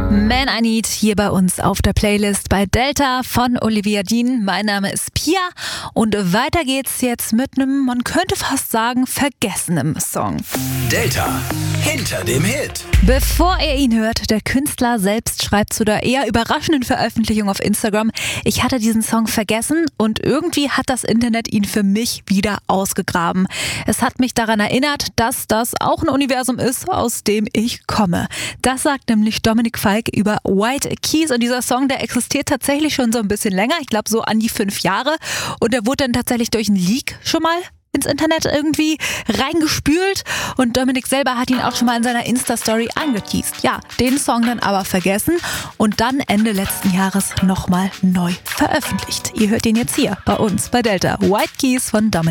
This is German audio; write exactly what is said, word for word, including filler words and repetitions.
Man I Need hier bei uns auf der Playlist bei Delta von Olivia Dean. Mein Name ist Pia und weiter geht's jetzt mit einem, man könnte fast sagen, vergessenem Song. Delta hinter dem Hit. Bevor ihr ihn hört, der Künstler selbst schreibt zu der eher überraschenden Veröffentlichung auf Instagram: Ich hatte diesen Song vergessen und irgendwie hat das Internet ihn für mich wieder ausgegraben. Es hat mich daran erinnert, dass das auch ein Universum ist, aus dem ich komme. Das sagt nämlich Dominik Fike über White Keys, und dieser Song, der existiert tatsächlich schon so ein bisschen länger, ich glaube so an die fünf Jahre, und der wurde dann tatsächlich durch einen Leak schon mal ins Internet irgendwie reingespült, und Dominik selber hat ihn auch schon mal in seiner Insta-Story angeteased. Ja, den Song dann aber vergessen und dann Ende letzten Jahres nochmal neu veröffentlicht. Ihr hört ihn jetzt hier bei uns bei Delta. White Keys von Dominik